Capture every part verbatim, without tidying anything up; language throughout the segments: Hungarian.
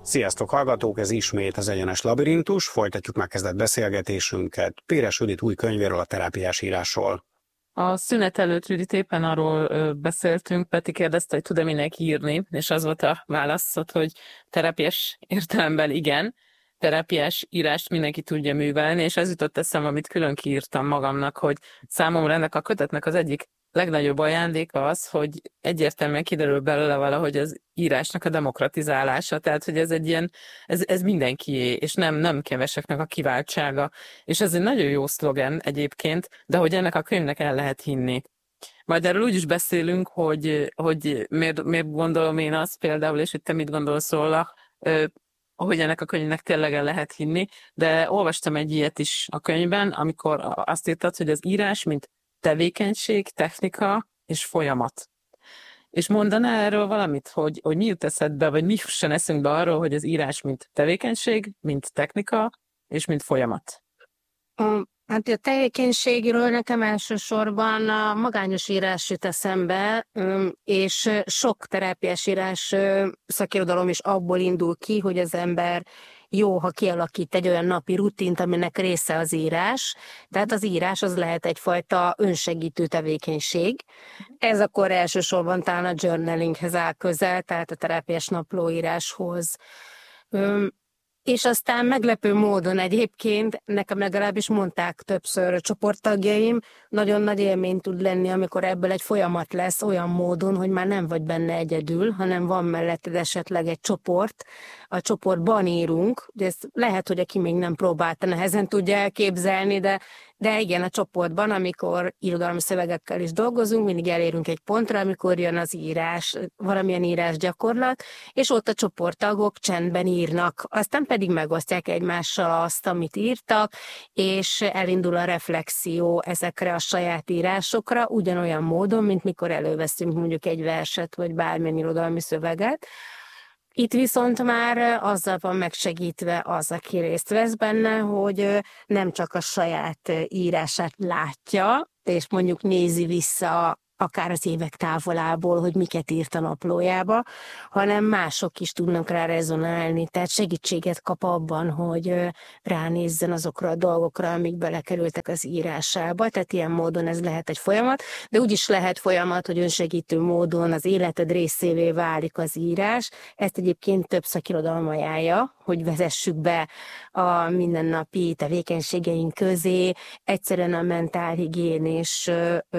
Sziasztok hallgatók, ez ismét az Egyenes Labirintus, folytatjuk megkezdett beszélgetésünket Péres Judit új könyvéről, a terápiás írásról. A szünet előtt, Judit, éppen arról ö, beszéltünk, Peti kérdezte, hogy tud-e mindenki írni, és az volt a válaszod, hogy terápiás értelemben igen, terápiás írást mindenki tudja művelni, és ez jutott eszembe, amit külön kiírtam magamnak, hogy számomra ennek a kötetnek az egyik legnagyobb ajándéka az, hogy egyértelműen kiderül belőle valahogy az írásnak a demokratizálása, tehát hogy ez egy ilyen, ez, ez mindenkié, és nem, nem keveseknek a kiváltsága. És ez egy nagyon jó szlogen egyébként, de hogy ennek a könyvnek el lehet hinni. Majd erről úgy is beszélünk, hogy, hogy miért, miért gondolom én azt például, és hogy te mit gondolsz róla, hogy ennek a könyvnek tényleg el lehet hinni, de olvastam egy ilyet is a könyvben, amikor azt írtad, hogy az írás, mint tevékenység, technika és folyamat. És mondaná erről valamit, hogy, hogy mi jut eszedbe, vagy mi jusson eszünkbe arról, hogy az írás mint tevékenység, mint technika, és mint folyamat? Hát a tevékenységről nekem elsősorban a magányos írás jut eszembe, és sok terápiás írás szakirodalom is abból indul ki, hogy az ember jó, ha kialakít egy olyan napi rutint, aminek része az írás. Tehát az írás az lehet egyfajta önsegítő tevékenység. Ez akkor elsősorban talán a journalinghez áll közel, tehát a terápiás naplóíráshoz. És aztán meglepő módon egyébként, nekem legalábbis mondták többször a csoporttagjaim, nagyon nagy élmény tud lenni, amikor ebből egy folyamat lesz olyan módon, hogy már nem vagy benne egyedül, hanem van melletted esetleg egy csoport, a csoportban írunk, de ez lehet, hogy aki még nem próbálta, nehezen tudja elképzelni, de, de igen, a csoportban, amikor irodalmi szövegekkel is dolgozunk, mindig elérünk egy pontra, amikor jön az írás, valamilyen írás gyakorlat, és ott a csoporttagok csendben írnak, aztán pedig megosztják egymással azt, amit írtak, és elindul a reflexió ezekre a saját írásokra, ugyanolyan módon, mint mikor előveszünk mondjuk egy verset, vagy bármilyen irodalmi szöveget. Itt viszont már azzal van megsegítve az, aki részt vesz benne, hogy nem csak a saját írását látja, és mondjuk nézi vissza akár az évek távolából, hogy miket írt a naplójába, hanem mások is tudnak rá rezonálni, tehát segítséget kap abban, hogy ránézzen azokra a dolgokra, amik belekerültek az írásába, tehát ilyen módon ez lehet egy folyamat, de úgy is lehet folyamat, hogy önsegítő módon az életed részévé válik az írás. Ezt egyébként több szakirodalom ajánlja, hogy vezessük be a mindennapi tevékenységeink közé, egyszerűen a mentálhigiénés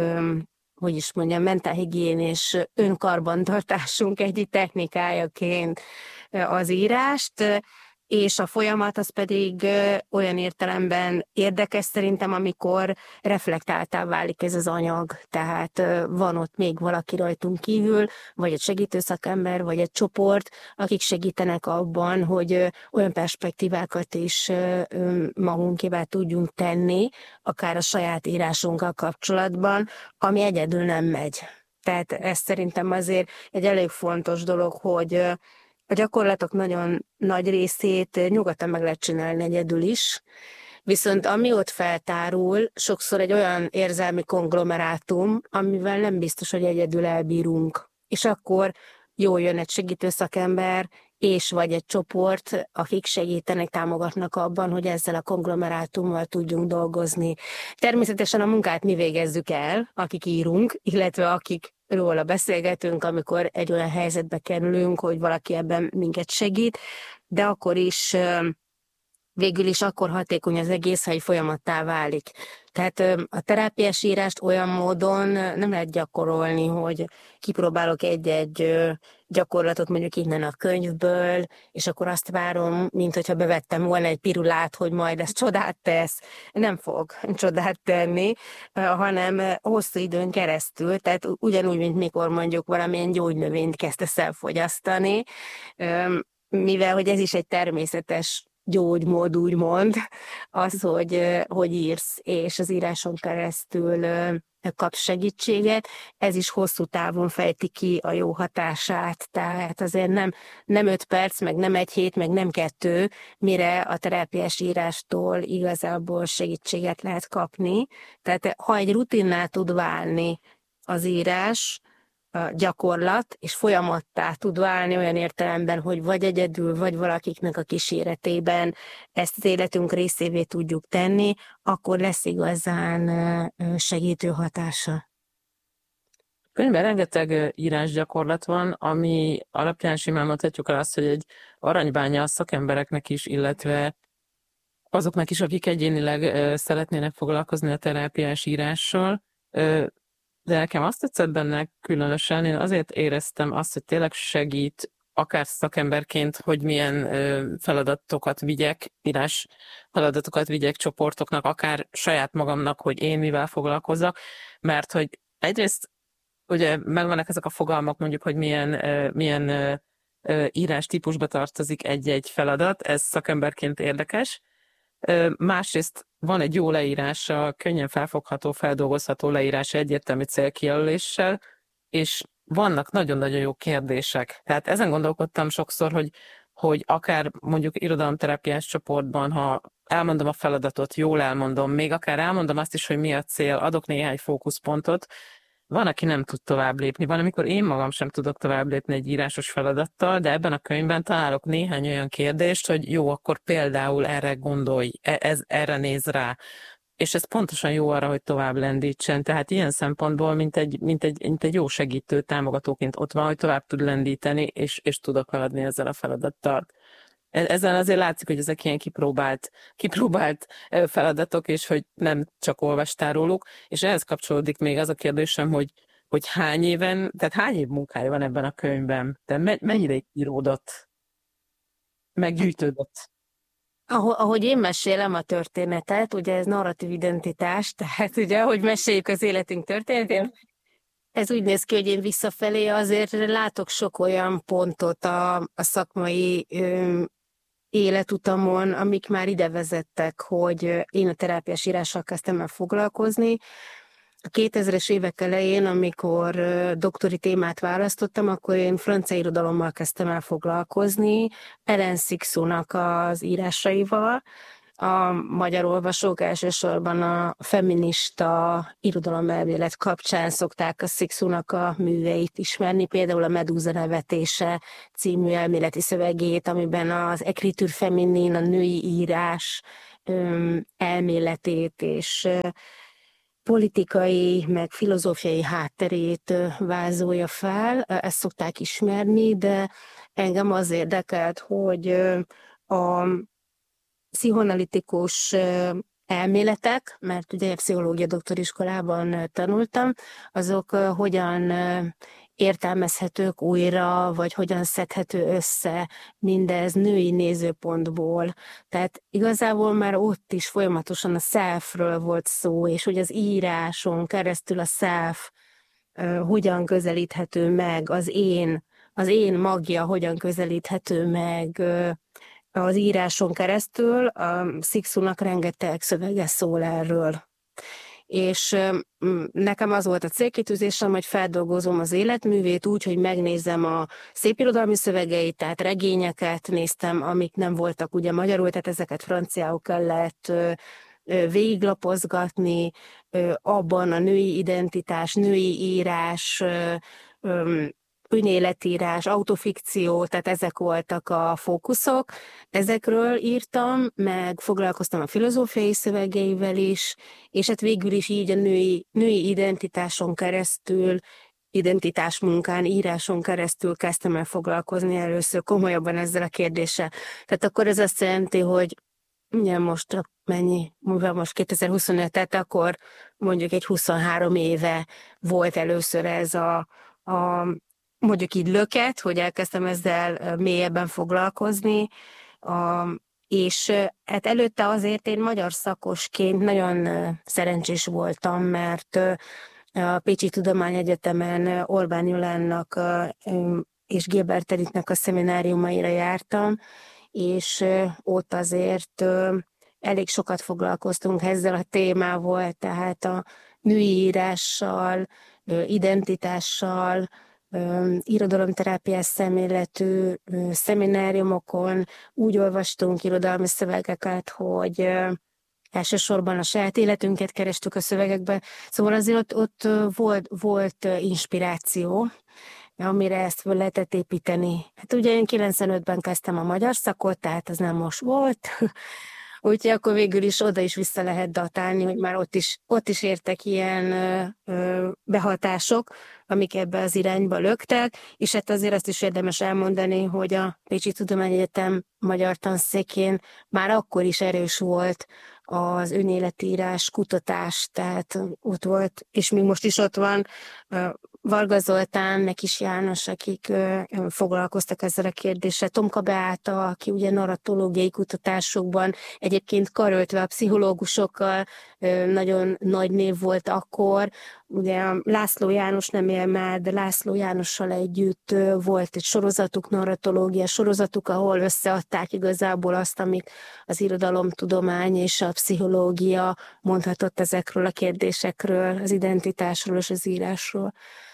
hogy is mondjam, mentálhigiénés önkarbantartásunk egyik technikájaként az írást, és a folyamat az pedig olyan értelemben érdekes szerintem, amikor reflektáltá válik ez az anyag, tehát van ott még valaki rajtunk kívül, vagy egy segítő szakember, vagy egy csoport, akik segítenek abban, hogy olyan perspektívákat is magunkével tudjunk tenni, akár a saját írásunkkal kapcsolatban, ami egyedül nem megy. Tehát ez szerintem azért egy elég fontos dolog, hogy a gyakorlatok nagyon nagy részét nyugodtan meg lehet csinálni egyedül is, viszont ami ott feltárul, sokszor egy olyan érzelmi konglomerátum, amivel nem biztos, hogy egyedül elbírunk. És akkor jól jön egy segítő szakember, és vagy egy csoport, akik segítenek, támogatnak abban, hogy ezzel a konglomerátummal tudjunk dolgozni. Természetesen a munkát mi végezzük el, akik írunk, illetve akik róla beszélgetünk, amikor egy olyan helyzetbe kerülünk, hogy valaki ebben minket segít, de akkor is végül is akkor hatékony az egész, ha egy folyamattá válik. Tehát a terápiás írást olyan módon nem lehet gyakorolni, hogy kipróbálok egy-egy gyakorlatot mondjuk innen a könyvből, és akkor azt várom, mint hogyha bevettem volna egy pirulát, hogy majd ez csodát tesz. Nem fog csodát tenni, hanem hosszú időn keresztül, tehát ugyanúgy, mint mikor mondjuk valamilyen gyógynövényt kezdesz el fogyasztani, mivel hogy ez is egy természetes gyógymód, úgymond, az, hogy, hogy írsz, és az íráson keresztül kapsz segítséget, ez is hosszú távon fejti ki a jó hatását, tehát azért nem, nem öt perc, meg nem egy hét, meg nem kettő, mire a terápiás írástól igazából segítséget lehet kapni. Tehát ha egy rutinná tud válni az írás, gyakorlat, és folyamattá tud válni olyan értelemben, hogy vagy egyedül, vagy valakiknek a kíséretében ezt az életünk részévé tudjuk tenni, akkor lesz igazán segítő hatása. Könyvben rengeteg írásgyakorlat van, ami alapján simán mondhatjuk el azt, hogy egy aranybánya a szakembereknek is, illetve azoknak is, akik egyénileg szeretnének foglalkozni a terápiás írással. De nekem azt tetszett benne különösen, én azért éreztem azt, hogy tényleg segít akár szakemberként, hogy milyen feladatokat vigyek, írás feladatokat vigyek csoportoknak, akár saját magamnak, hogy én mivel foglalkozzak, mert hogy egyrészt ugye megvannak ezek a fogalmak, mondjuk, hogy milyen, milyen írás típusba tartozik egy-egy feladat, ez szakemberként érdekes. Másrészt van egy jó leírása, könnyen felfogható, feldolgozható leírása egyértelmű célkijelöléssel, és vannak nagyon-nagyon jó kérdések. Tehát ezen gondolkodtam sokszor, hogy, hogy akár mondjuk irodalomterápiás csoportban, ha elmondom a feladatot, jól elmondom, még akár elmondom azt is, hogy mi a cél, adok néhány fókuszpontot, van, aki nem tud tovább lépni. Van, amikor én magam sem tudok tovább lépni egy írásos feladattal, de ebben a könyvben találok néhány olyan kérdést, hogy jó, akkor például erre gondolj, ez, erre néz rá. És ez pontosan jó arra, hogy tovább lendítsen. Tehát ilyen szempontból, mint egy, mint egy, mint egy jó segítő, támogatóként ott van, hogy tovább tud lendíteni, és, és tudok haladni ezzel a feladattal. Ezen azért látszik, hogy ezek ilyen kipróbált, kipróbált feladatok, és hogy nem csak olvastál róluk, és ehhez kapcsolódik még az a kérdésem, hogy, hogy hány éven, tehát hány év munkája van ebben a könyvben? Tehát mennyire íródott, meggyűjtődött? Ahogy én mesélem a történetet, ugye ez narratív identitás, tehát ugye, ahogy meséljük az életünk történetét, ez úgy néz ki, hogy én visszafelé azért látok sok olyan pontot a, a szakmai ö, életutamon, amik már ide vezettek, hogy én a terápiás írással kezdtem el foglalkozni. A kétezres évek elején, amikor doktori témát választottam, akkor én francia irodalommal kezdtem el foglalkozni, Ellen Sixou-nak az írásaival. A magyar olvasók elsősorban a feminista irodalomelmélet kapcsán szokták a Sixou-nak a műveit ismerni, például a Medúza nevetése című elméleti szövegét, amiben az écriture féminine, a női írás öm, elméletét és politikai, meg filozófiai hátterét vázolja fel. Ezt szokták ismerni, de engem az érdekelt, hogy a pszichoanalitikus elméletek, mert ugye pszichológia doktoriskolában tanultam, azok hogyan értelmezhetők újra, vagy hogyan szedhető össze mindez női nézőpontból. Tehát igazából már ott is folyamatosan a selfről volt szó, és hogy az íráson keresztül a self hogyan közelíthető meg, az én, az én magja hogyan közelíthető meg az íráson keresztül. A Sixou-nak rengeteg szövege szól erről. És nekem az volt a célkitűzésem, hogy feldolgozom az életművét úgy, hogy megnézem a szépirodalmi szövegeit, tehát regényeket néztem, amik nem voltak ugye magyarul, tehát ezeket franciául kellett végiglapozgatni, abban a női identitás, női írás, önéletírás, autofikció, tehát ezek voltak a fókuszok. Ezekről írtam, meg foglalkoztam a filozófiai szövegeivel is, és hát végül is így a női, női identitáson keresztül, identitásmunkán, íráson keresztül kezdtem el foglalkozni először komolyabban ezzel a kérdéssel. Tehát akkor ez azt jelenti, hogy ugye most mennyi, mivel most kétezer-huszonöt, tehát akkor mondjuk egy huszonhárom éve volt először ez a, a mondjuk így löket, hogy elkezdtem ezzel mélyebben foglalkozni, a, és hát előtte azért én magyar szakosként nagyon szerencsés voltam, mert a Pécsi Tudományegyetemen Orbán Jolánnak és Gilbert Edithnek a szemináriumaira jártam, és ott azért elég sokat foglalkoztunk ezzel a témával, tehát a női írással, identitással, irodalomterápiás szemléletű szemináriumokon úgy olvastunk irodalmi szövegeket, hogy elsősorban a saját életünket kerestük a szövegekben, szóval azért ott, ott volt, volt inspiráció, amire ezt föl lehetett építeni. Hát ugye én kilencvenötben kezdtem a magyar szakot, tehát ez nem most volt, úgyhogy akkor végül is oda is vissza lehet datálni, hogy már ott is, ott is értek ilyen ö, ö, behatások, amik ebbe az irányba löktek, és hát azért azt is érdemes elmondani, hogy a Pécsi Tudományegyetem magyar tanszékén már akkor is erős volt az önéletírás, kutatás, tehát ott volt, és még most is ott van Varga Zoltán, Nekis János, akik foglalkoztak ezzel a kérdéssel, Tomka Beáta, aki ugye narratológiai kutatásokban egyébként karöltve a pszichológusokkal nagyon nagy név volt akkor, ugye a László János nem él már, de László Jánossal együtt volt egy sorozatuk, narratológia sorozatuk, ahol összeadták igazából azt, amit az irodalomtudomány és a pszichológia mondhatott ezekről a kérdésekről, az identitásról és az írásról.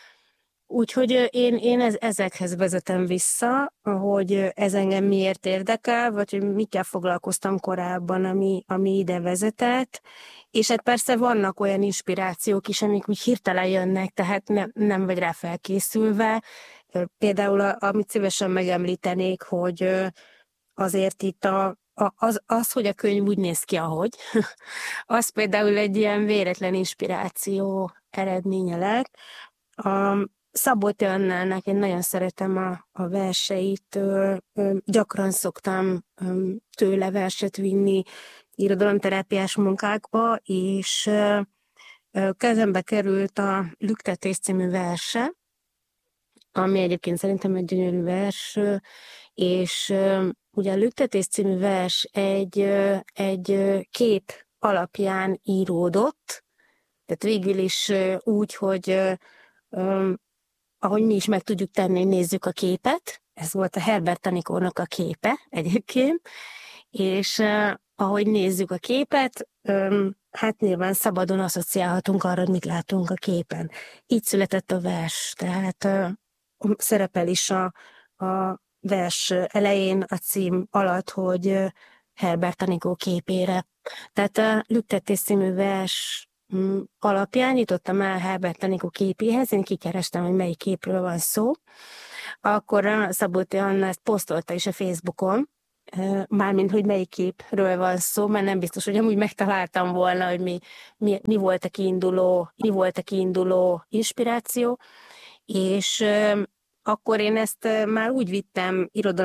Úgyhogy én, én ez, ezekhez vezetem vissza, hogy ez engem miért érdekel, vagy hogy mikkel foglalkoztam korábban, ami, ami ide vezetett, és hát persze vannak olyan inspirációk is, amik úgy hirtelen jönnek, tehát ne, nem vagy rá felkészülve. Például, amit szívesen megemlítenék, hogy azért itt a, a, az, az, hogy a könyv úgy néz ki, ahogy, az például egy ilyen véletlen inspiráció eredménye lett. A Szabolti Annának én nagyon szeretem a, a verseit, ö, ö, gyakran szoktam ö, tőle verset vinni irodalomterápiás munkákba, és ö, ö, kezembe került a Lüktetés című verse, ami egyébként szerintem egy gyönyörű vers, és ö, ugye a Lüktetés című vers egy, ö, egy ö, kép alapján íródott, tehát végül is ö, úgy, hogy ö, ö, ahogy mi is meg tudjuk tenni, nézzük a képet. Ez volt a Herbert Anikónak a képe egyébként, és uh, ahogy nézzük a képet, um, hát nyilván szabadon asszociálhatunk arra, hogy mit látunk a képen. Így született a vers, tehát uh, szerepel is a, a vers elején a cím alatt, hogy uh, Herbert Anikó képére. Tehát a Lüktetés című vers alapján nyitottam el Herbert Anikó képéhez, én kikerestem, hogy melyik képről van szó. Akkor a Szabolti Anna ezt posztolta is a Facebookon, mármint, hogy melyik képről van szó, mert nem biztos, hogy amúgy megtaláltam volna, hogy mi, mi, mi volt a kiinduló, mi volt a kiinduló inspiráció, és akkor én ezt már úgy vittem irodalom